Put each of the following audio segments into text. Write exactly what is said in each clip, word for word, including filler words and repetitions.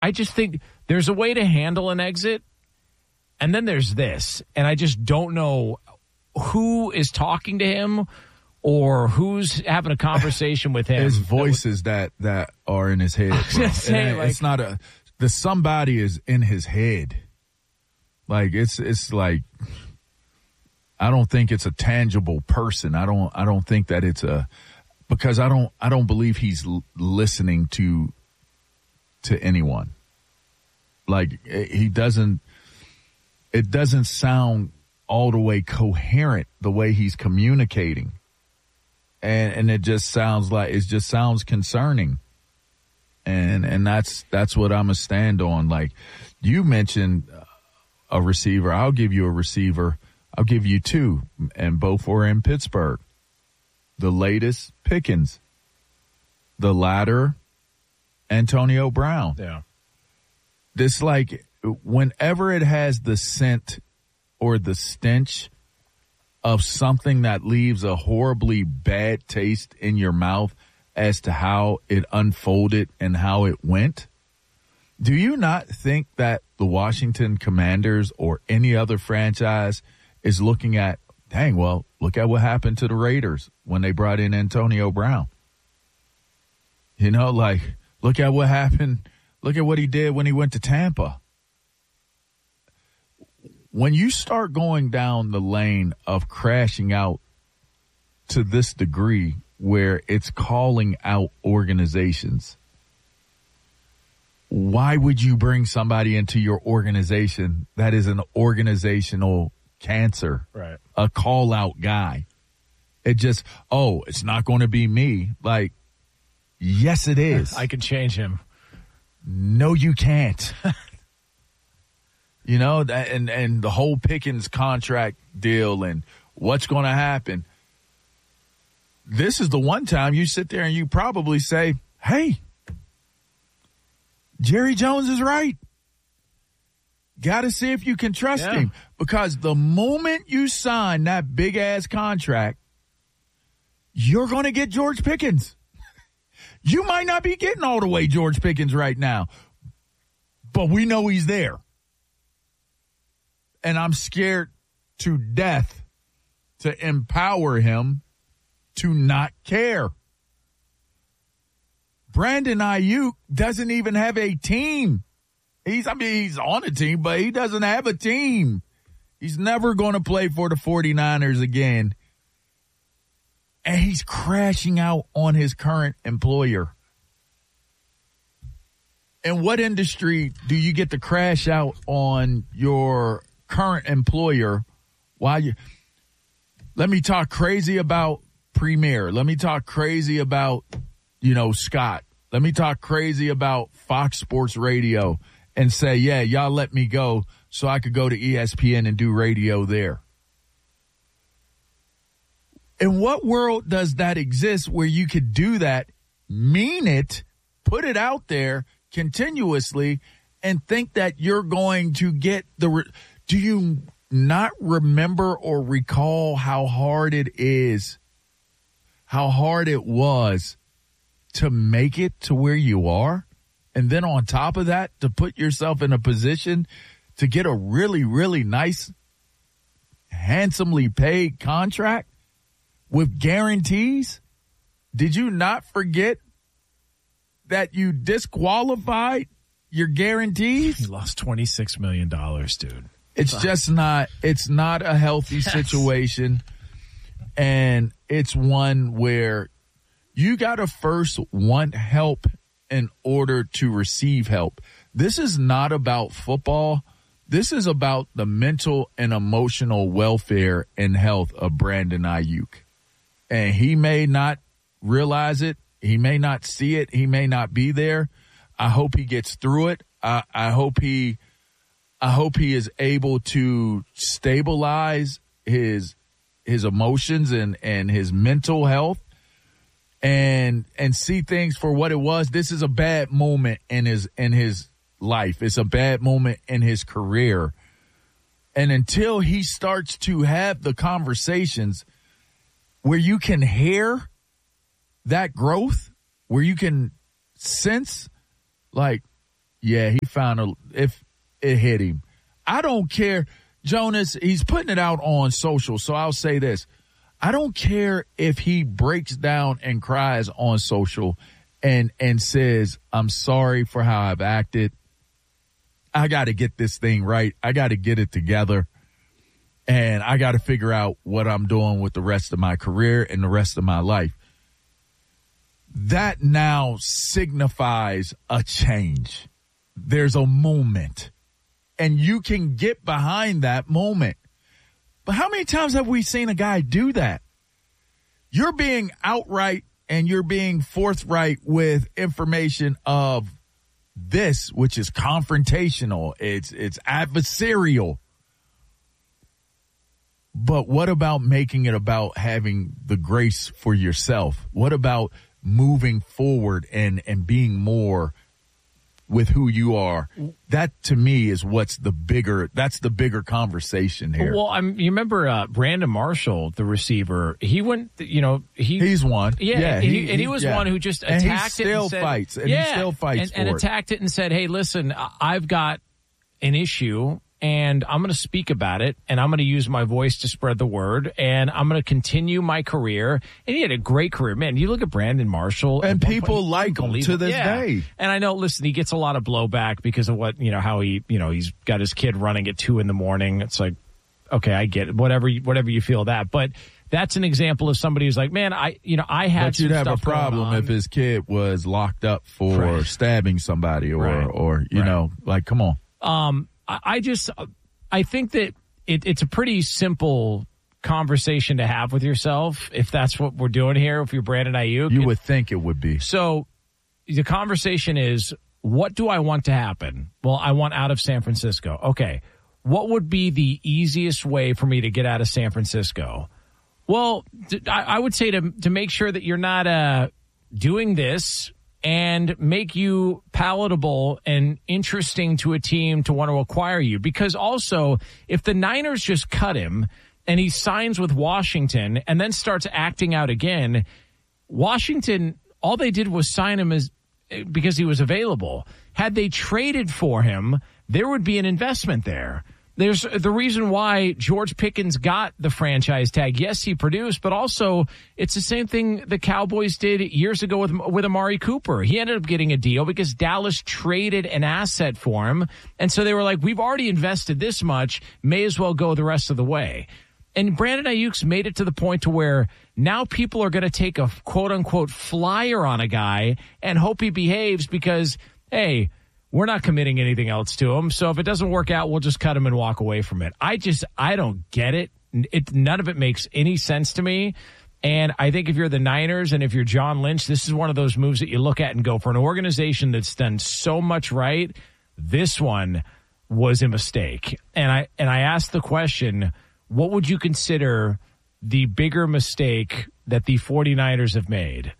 I just think there's a way to handle an exit, and then there's this, and I just don't know who is talking to him or who's having a conversation with him. His voices that, that are in his head. Bro. Say, like, it's not a the somebody is in his head. Like it's it's like I don't think it's a tangible person. I don't I don't think that it's a because I don't I don't believe he's l- listening to to anyone. Like he doesn't it doesn't sound all the way coherent the way he's communicating. And and it just sounds like it just sounds concerning. And and that's that's what I'm a stand on. Like you mentioned a receiver, I'll give you a receiver. I'll give you two, and both were in Pittsburgh. The latest, Pickens. The latter, Antonio Brown. Yeah. This, like, whenever it has the scent or the stench of something that leaves a horribly bad taste in your mouth as to how it unfolded and how it went, do you not think that the Washington Commanders or any other franchise is looking at, dang, well, look at what happened to the Raiders when they brought in Antonio Brown? You know, like, look at what happened. Look at what he did when he went to Tampa. When you start going down the lane of crashing out to this degree where it's calling out organizations, why would you bring somebody into your organization that is an organizational cancer, right? A call out guy? It just, oh, it's not going to be me. Like, yes, it is. I can change him. No, you can't. You know, that, and, and the whole Pickens contract deal and what's going to happen. This is the one time you sit there and you probably say, hey, Jerry Jones is right. Got to see if you can trust yeah. him. Because the moment you sign that big-ass contract, you're going to get George Pickens. You might not be getting all the way George Pickens right now, but we know he's there. And I'm scared to death to empower him to not care. Brandon Ayuk doesn't even have a team. He's, I mean, he's on a team, but he doesn't have a team. He's never going to play for the 49ers again. And he's crashing out on his current employer. In what industry do you get to crash out on your current employer while you, let me talk crazy about Premier. Let me talk crazy about, you know, Scott. Let me talk crazy about Fox Sports Radio and say, yeah, y'all let me go so I could go to E S P N and do radio there. In what world does that exist where you could do that, mean it, put it out there continuously, and think that you're going to get the re- – do you not remember or recall how hard it is, how hard it was to make it to where you are? And then on top of that, to put yourself in a position to get a really, really nice, handsomely paid contract with guarantees? Did you not forget that you disqualified your guarantees? He lost twenty-six million dollars, dude. It's just not, it's not a healthy yes. situation. And it's one where you got to first want help in order to receive help. This is not about football. This is about the mental and emotional welfare and health of Brandon Ayuk. And he may not realize it. He may not see it. He may not be there. I hope he gets through it. I, I hope he, I hope he is able to stabilize his, his emotions and, and his mental health and, and see things for what it was. This is a bad moment in his, in his life. It's a bad moment in his career. And until he starts to have the conversations where you can hear that growth, where you can sense, like, yeah, he found a, if it hit him. I don't care. Jonas, he's putting it out on social, so I'll say this. I don't care if he breaks down and cries on social and, and says, I'm sorry for how I've acted. I got to get this thing right. I got to get it together. And I got to figure out what I'm doing with the rest of my career and the rest of my life. That now signifies a change. There's a moment. And you can get behind that moment. But how many times have we seen a guy do that? You're being outright and you're being forthright with information of this, which is confrontational. It's, it's adversarial. But what about making it about having the grace for yourself? What about moving forward and, and being more with who you are? That to me is what's the bigger, that's the bigger conversation here. Well, I'm, you remember uh, Brandon Marshall, the receiver, he went, you know, he. He's one. Yeah. yeah and, he, and he was yeah. one who just and attacked he it still and said, fights. And yeah, he still fights and, for and it. attacked it and said, hey, listen, I've got an issue. And I'm going to speak about it, and I'm going to use my voice to spread the word, and I'm going to continue my career. And he had a great career. Man, you look at Brandon Marshall. And people point, like him to this yeah. day. And I know, listen, he gets a lot of blowback because of what, you know, how he, you know, he's got his kid running at two in the morning. It's like, okay, I get it. Whatever, whatever you feel that. But that's an example of somebody who's like, man, I, you know, I had But you'd some have a stuff going problem on. if his kid was locked up for Right. stabbing somebody or, Right. or you Right. know, like, come on. Um, I, I just, I think that it, it's a pretty simple conversation to have with yourself if that's what we're doing here. If you're Brandon Ayuk, You would think it would be. So the conversation is, what do I want to happen? Well, I want out of San Francisco. Okay. What would be the easiest way for me to get out of San Francisco? Well, I, I would say to, to make sure that you're not, uh, doing this and make you palatable and interesting to a team to want to acquire you. Because also, if the Niners just cut him and he signs with Washington and then starts acting out again, Washington, all they did was sign him as because he was available. Had they traded for him, there would be an investment there. There's the reason why George Pickens got the franchise tag. Yes, he produced, but also it's the same thing the Cowboys did years ago with, with Amari Cooper. He ended up getting a deal because Dallas traded an asset for him. And so they were like, we've already invested this much, may as well go the rest of the way. And Brandon Ayuk's made it to the point to where now people are going to take a quote unquote flyer on a guy and hope he behaves because, hey, we're not committing anything else to him. So if it doesn't work out, we'll just cut him and walk away from it. I just, I don't get it. It, none of it makes any sense to me. And I think if you're the Niners and if you're John Lynch, this is one of those moves that you look at and go, for an organization that's done so much right, this one was a mistake. And I, and I asked the question, what would you consider the bigger mistake that the 49ers have made?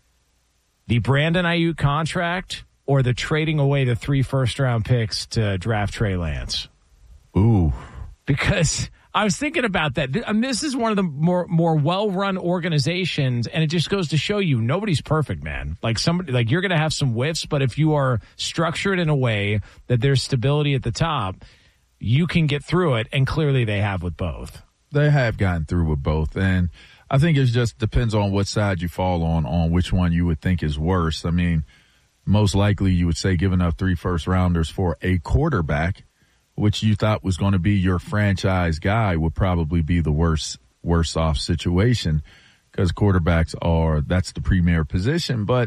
The Brandon Ayuk contract or the trading away the three first-round picks to draft Trey Lance? Ooh. Because I was thinking about that. I mean, this is one of the more more well-run organizations, and it just goes to show you nobody's perfect, man. Like somebody, like you're going to have some whiffs, but if you are structured in a way that there's stability at the top, you can get through it, and clearly they have with both. They have gotten through with both, and I think it just depends on what side you fall on, on which one you would think is worse. I mean, most likely you would say giving up three first-rounders for a quarterback, which you thought was going to be your franchise guy, would probably be the worst, worse off situation because quarterbacks are, that's the premier position. But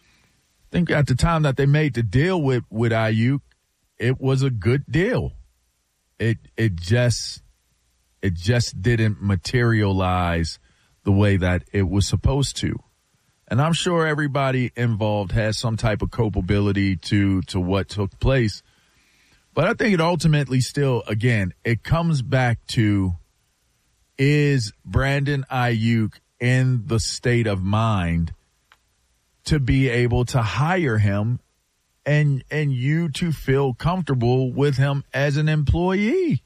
I think at the time that they made the deal with, with Ayuk, it was a good deal. It, it just, it just didn't materialize the way that it was supposed to. And I'm sure everybody involved has some type of culpability to, to what took place. But I think it ultimately still, again, it comes back to, is Brandon Ayuk in the state of mind to be able to hire him and, and you to feel comfortable with him as an employee?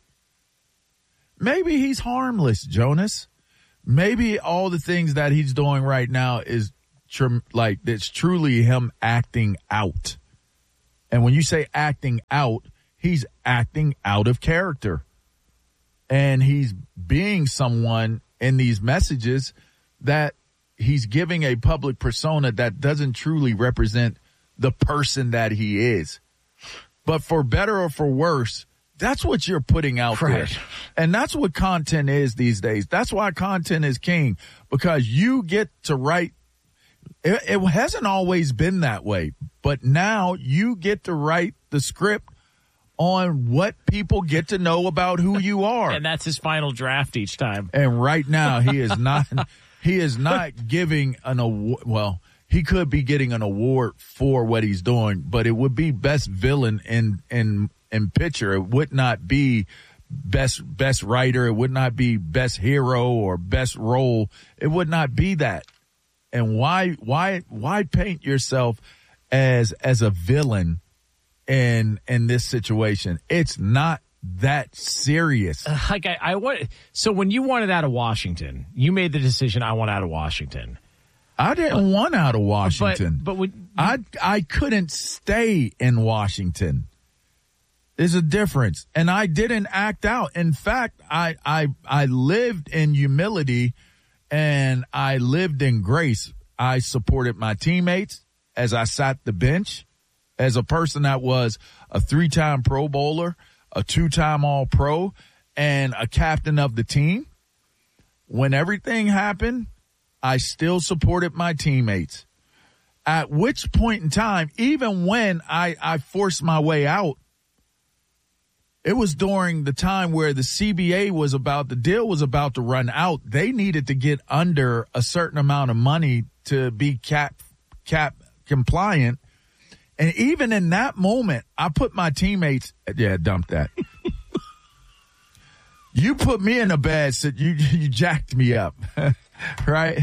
Maybe he's harmless, Jonas. Maybe all the things that he's doing right now is tr- like, it's truly him acting out. And when you say acting out, he's acting out of character. And he's being someone in these messages that he's giving a public persona that doesn't truly represent the person that he is. But for better or for worse, that's what you're putting out right. there. And that's what content is these days. That's why content is king, because you get to write. It, it hasn't always been that way, but now you get to write the script on what people get to know about who you are. And that's his final draft each time. And right now he is not, he is not giving an award. Well, he could be getting an award for what he's doing, but it would be best villain in, in, in picture. It would not be best, best writer. It would not be best hero or best role. It would not be that. And why, why, why paint yourself as, as a villain in, in this situation? It's not that serious. Uh, like I, I want, so when you wanted out of Washington, you made the decision, I want out of Washington. I didn't but, want out of Washington. But, but when, I, I couldn't stay in Washington. There's a difference. And I didn't act out. In fact, I, I, I lived in humility and I lived in grace. I supported my teammates as I sat the bench, as a person that was a three-time Pro Bowler, a two-time All-Pro, and a captain of the team. When everything happened, I still supported my teammates. At which point in time, even when I, I forced my way out, it was during the time where the C B A was about, the deal was about to run out. They needed to get under a certain amount of money to be cap, cap compliant. And even in that moment, I put my teammates, yeah, dump that. You put me in a bad sit. You, you jacked me up, right?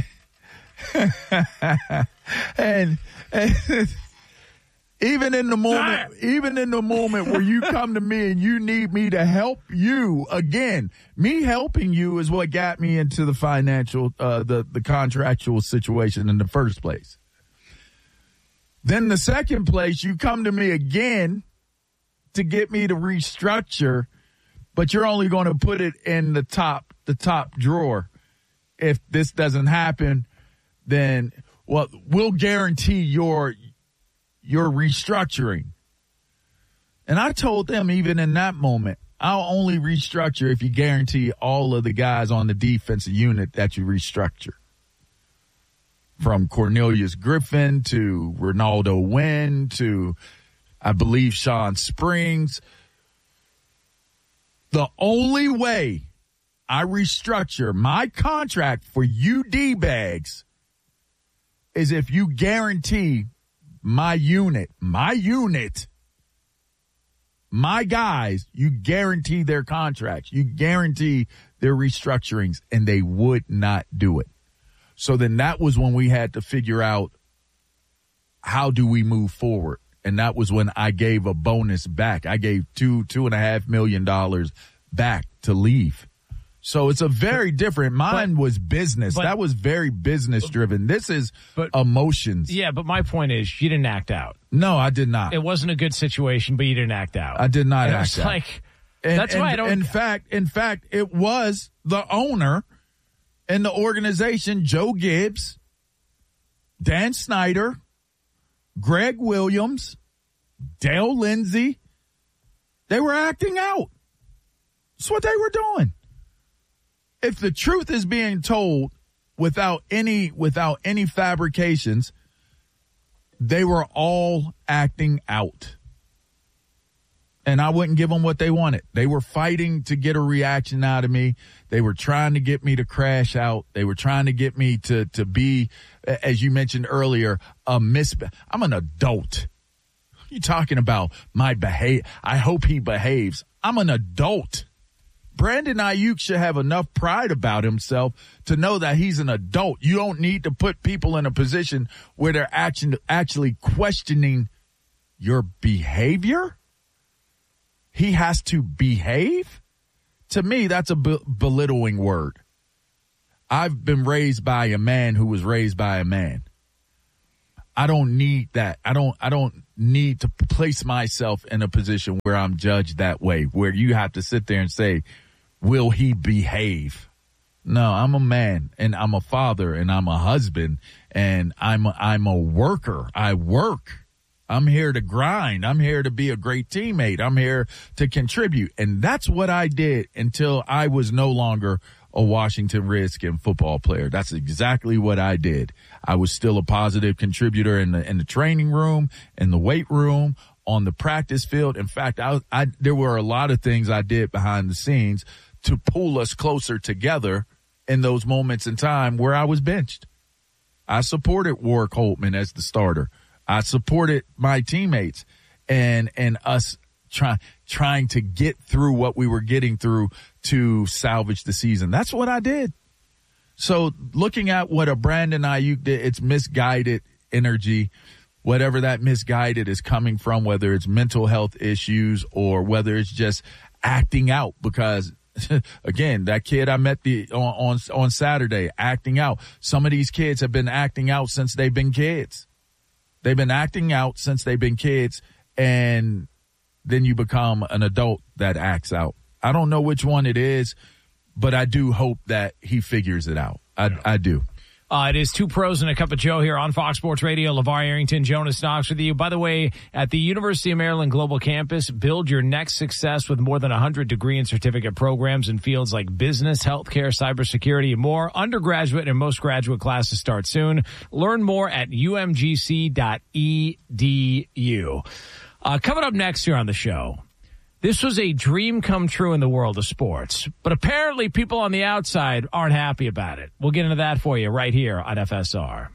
and, and even in the moment, even in the moment where you come to me and you need me to help you again, me helping you is what got me into the financial, uh, the, the contractual situation in the first place. Then the second place, you come to me again to get me to restructure, but you're only going to put it in the top, the top drawer. If this doesn't happen, then, well, we'll guarantee your, your restructuring. And I told them even in that moment, I'll only restructure if you guarantee all of the guys on the defensive unit that you restructure. From Cornelius Griffin to Ronaldo Wynn to, I believe, Sean Springs. The only way I restructure my contract for you D-bags is if you guarantee my unit, my unit, my guys, you guarantee their contracts. You guarantee their restructurings, and they would not do it. So then that was when we had to figure out how do we move forward. And that was when I gave a bonus back. I gave two, two and a half million dollars back to leave. So it's a very different. Mine but, was business. But, that was very business driven. This is but, emotions. Yeah, but my point is you didn't act out. No, I did not. It wasn't a good situation, but you didn't act out. I did not and act it was out. Like, and, that's and, why I don't. In fact, in fact, it was the owner and the organization, Joe Gibbs, Dan Snyder, Greg Williams, Dale Lindsey. They were acting out. That's what they were doing. If the truth is being told without any without any fabrications, they were all acting out. And I wouldn't give them what they wanted. They were fighting to get a reaction out of me. They were trying to get me to crash out. They were trying to get me to, to be, as you mentioned earlier, a mis. I'm an adult. What are you talking about? My behave. I hope he behaves. I'm an adult. Brandon Ayuk should have enough pride about himself to know that he's an adult. You don't need to put people in a position where they're actually, actually questioning your behavior. He has to behave. To me, that's a be- belittling word. I've been raised by a man who was raised by a man. I don't need that. I don't, I don't need to place myself in a position where I'm judged that way, where you have to sit there and say, will he behave? No, I'm a man and I'm a father and I'm a husband and I'm a, I'm a worker. I work. I'm here to grind. I'm here to be a great teammate. I'm here to contribute. And that's what I did until I was no longer a Washington Redskin football player. That's exactly what I did. I was still a positive contributor in the in the training room, in the weight room, on the practice field. In fact, I, I there were a lot of things I did behind the scenes to pull us closer together in those moments in time where I was benched. I supported Warwick Holtman as the starter. I supported my teammates and and us trying trying to get through what we were getting through to salvage the season. That's what I did. So looking at what a Brandon Ayuk did, it's misguided energy, whatever that misguided is coming from, whether it's mental health issues or whether it's just acting out because again, that kid I met the on, on on Saturday acting out. Some of these kids have been acting out since they've been kids. They've been acting out since they've been kids, and then you become an adult that acts out. I don't know which one it is, but I do hope that he figures it out. I, yeah. I do. Uh, it is Two Pros and a Cup of Joe here on Fox Sports Radio. LeVar Arrington, Jonas Knox with you. By the way, at the University of Maryland Global Campus, build your next success with more than one hundred degree and certificate programs in fields like business, healthcare, cybersecurity, and more. Undergraduate and most graduate classes start soon. Learn more at u m g c dot e d u. Uh, coming up next here on the show, this was a dream come true in the world of sports, but apparently people on the outside aren't happy about it. We'll get into that for you right here on F S R.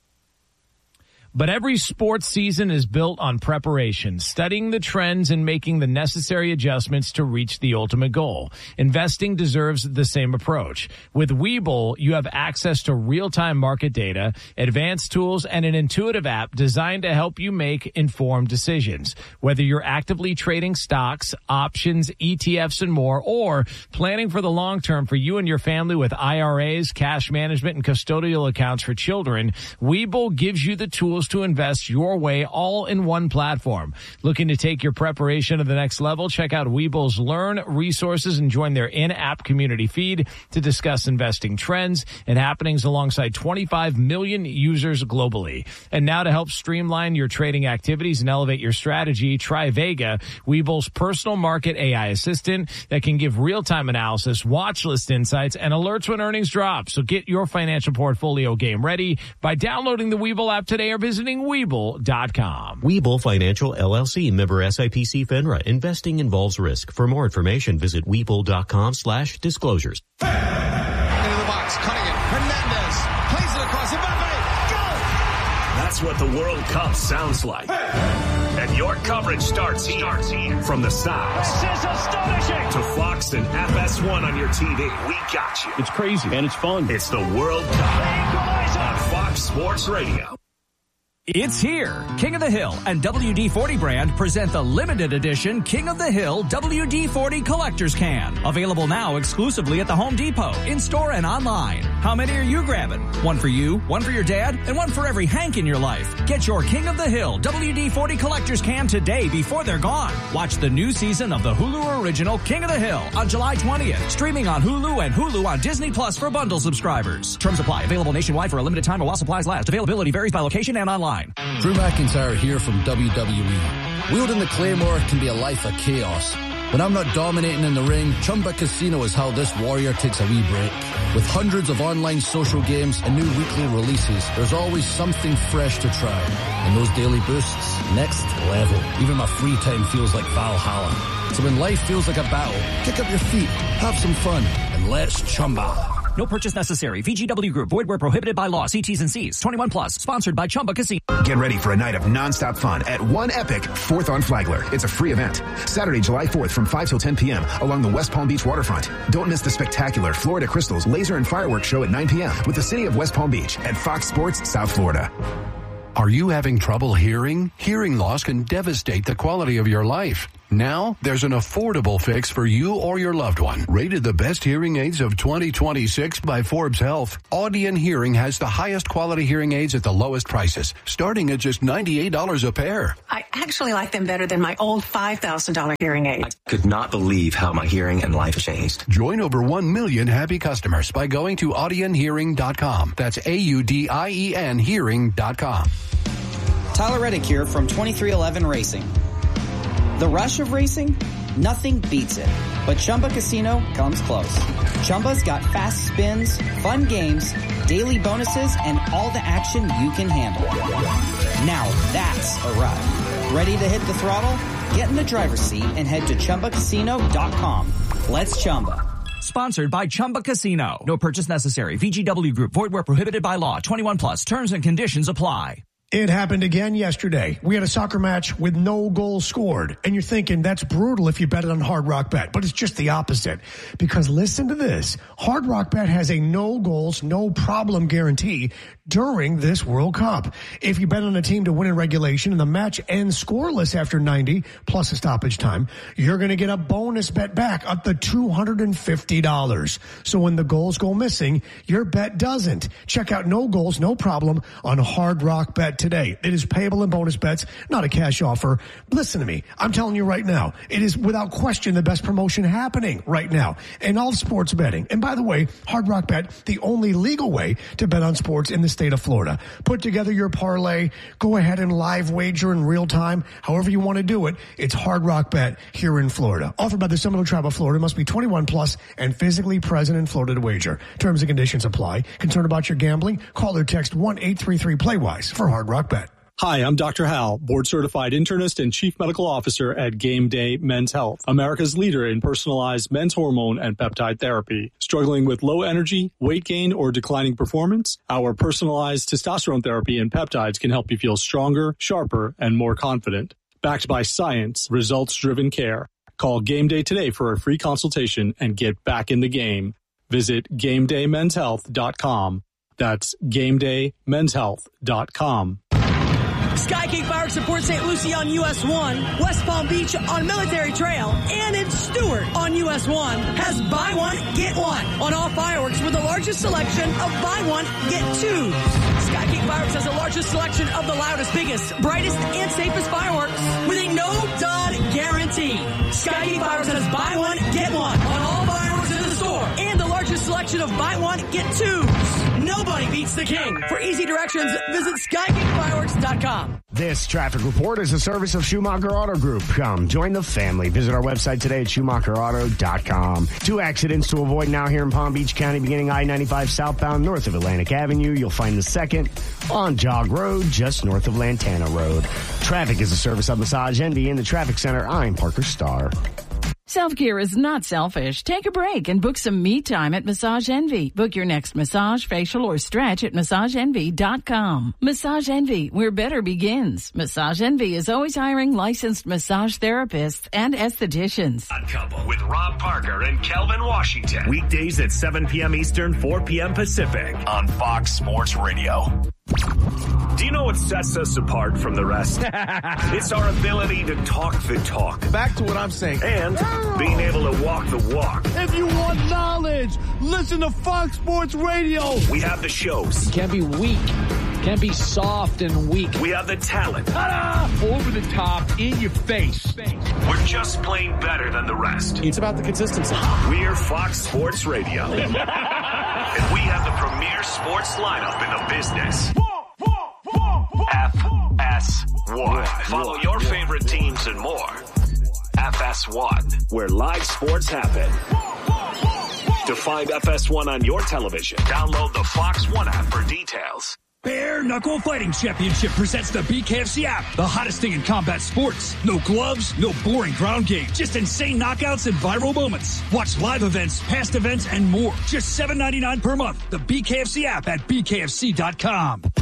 But every sports season is built on preparation, studying the trends and making the necessary adjustments to reach the ultimate goal. Investing deserves the same approach. With Webull, you have access to real-time market data, advanced tools, and an intuitive app designed to help you make informed decisions. Whether you're actively trading stocks, options, E T Fs, and more, or planning for the long term for you and your family with I R As, cash management, and custodial accounts for children, Webull gives you the tools to invest your way all in one platform. Looking to take your preparation to the next level? Check out Webull's Learn resources and join their in-app community feed to discuss investing trends and happenings alongside twenty-five million users globally. And now to help streamline your trading activities and elevate your strategy, try Vega, Webull's personal market A I assistant that can give real-time analysis, watch list insights, and alerts when earnings drop. So get your financial portfolio game ready by downloading the Webull app today or visiting Webull dot com. Webull Financial L L C, member S I P C FINRA. Investing involves risk. For more information, visit Webull dot com slash disclosures. Into the box, cutting it. Hernandez plays it across. Mbappe, go! That's what the World Cup sounds like. And your coverage starts here. Starts here. From the South. This is astonishing. To Fox and F S one on your T V. We got you. It's crazy and it's fun. It's the World Cup on Fox Sports Radio. It's here. King of the Hill and W D forty brand present the limited edition King of the Hill W D forty Collector's Can. Available now exclusively at the Home Depot, in-store and online. How many are you grabbing? One for you, one for your dad, and one for every Hank in your life. Get your King of the Hill W D forty Collector's Can today before they're gone. Watch the new season of the Hulu original King of the Hill on July twentieth. Streaming on Hulu and Hulu on Disney Plus for bundle subscribers. Terms apply. Available nationwide for a limited time or while supplies last. Availability varies by location and online. Drew McIntyre here from W W E. Wielding the Claymore can be a life of chaos. When I'm not dominating in the ring, Chumba Casino is how this warrior takes a wee break. With hundreds of online social games and new weekly releases, there's always something fresh to try. And those daily boosts, next level. Even my free time feels like Valhalla. So when life feels like a battle, kick up your feet, have some fun, and let's Chumba. No purchase necessary. V G W Group. Void where prohibited by law. See T's and C's. twenty-one plus. Sponsored by Chumba Casino. Get ready for a night of nonstop fun at One Epic fourth on Flagler. It's a free event. Saturday, July fourth from five till ten p.m. along the West Palm Beach waterfront. Don't miss the spectacular Florida Crystals laser and fireworks show at nine p.m. with the city of West Palm Beach at Fox Sports South Florida. Are you having trouble hearing? Hearing loss can devastate the quality of your life. Now, there's an affordable fix for you or your loved one. Rated the best hearing aids of twenty twenty-six by Forbes Health, Audion Hearing has the highest quality hearing aids at the lowest prices, starting at just ninety-eight dollars a pair. I actually like them better than my old five thousand dollars hearing aid. I could not believe how my hearing and life changed. Join over one million happy customers by going to audion hearing dot com. That's A U D I E N hearing dot com. Tyler Reddick here from twenty-three eleven Racing. The rush of racing? Nothing beats it. But Chumba Casino comes close. Chumba's got fast spins, fun games, daily bonuses, and all the action you can handle. Now that's a ride. Ready to hit the throttle? Get in the driver's seat and head to chumba casino dot com. Let's Chumba. Sponsored by Chumba Casino. No purchase necessary. V G W Group. Void where prohibited by law. twenty-one plus. Terms and conditions apply. It happened again yesterday. We had a soccer match with no goals scored. And you're thinking that's brutal if you bet it on Hard Rock Bet. But it's just the opposite. Because listen to this. Hard Rock Bet has a no goals, no problem guarantee during this World Cup. If you bet on a team to win in regulation and the match ends scoreless after ninety plus a stoppage time, you're going to get a bonus bet back up to two hundred fifty dollars. So when the goals go missing, your bet doesn't. Check out no goals, no problem on Hard Rock Bet today. It is payable in bonus bets, not a cash offer. Listen to me. I'm telling you right now, it is without question the best promotion happening right now in all sports betting. And by the way, Hard Rock Bet, the only legal way to bet on sports in the state of Florida. Put together your parlay. Go ahead and live wager in real time. However you want to do it, it's Hard Rock Bet here in Florida. Offered by the Seminole Tribe of Florida. Must be twenty-one plus and physically present in Florida to wager. Terms and conditions apply. Concerned about your gambling? Call or text one eight three three play wise for Hard Rock Bet. Hi, I'm Doctor Hal, board-certified internist and chief medical officer at Game Day Men's Health, America's leader in personalized men's hormone and peptide therapy. Struggling with low energy, weight gain, or declining performance? Our personalized testosterone therapy and peptides can help you feel stronger, sharper, and more confident. Backed by science, results-driven care. Call Game Day today for a free consultation and get back in the game. Visit game day men's health dot com. That's game day men's health dot com. Sky King Fireworks supports Saint Lucie on U S one, West Palm Beach on Military Trail, and in Stewart on U S one has buy one, get one on all fireworks with the largest selection of buy one, get two. Sky King Fireworks has the largest selection of the loudest, biggest, brightest, and safest fireworks with a no-dud guarantee. Sky King Fireworks has buy one, get one on all fireworks in the store, and the largest selection of buy one, get twos. Nobody beats the king. For easy directions, visit sky king fireworks dot com. This traffic report is a service of Schumacher Auto Group. Come, join the family. Visit our website today at schumacher auto dot com. Two accidents to avoid now here in Palm Beach County, beginning I ninety-five southbound north of Atlantic Avenue. You'll find the second on Jog Road, just north of Lantana Road. Traffic is a service of Massage Envy in the Traffic Center. I'm Parker Starr. Self-care is not selfish. Take a break and book some me time at Massage Envy. Book your next massage, facial, or stretch at massage envy dot com. Massage Envy, where better begins. Massage Envy is always hiring licensed massage therapists and estheticians. Couple with Rob Parker and Kelvin Washington. Weekdays at seven p.m. Eastern, four p.m. Pacific on Fox Sports Radio. Do you know what sets us apart from the rest? It's our ability to talk the talk. Back to what I'm saying. And being able to walk the walk. If you want knowledge, listen to Fox Sports Radio. We have the shows. You can't be weak. Can't be soft and weak. We have the talent. Ta-da! Over the top, in your face. We're just playing better than the rest. It's about the consistency. We're Fox Sports Radio. And we have the premier sports lineup in the business. F S one. Follow your favorite teams and more. F S one, where live sports happen. To find F S one on your television, download the Fox One app for details. Bare Knuckle Fighting Championship presents the B K F C app, the hottest thing in combat sports. No gloves, no boring ground game, just insane knockouts and viral moments. Watch live events, past events, and more. Just seven ninety-nine per month. The B K F C app at B K F C dot com.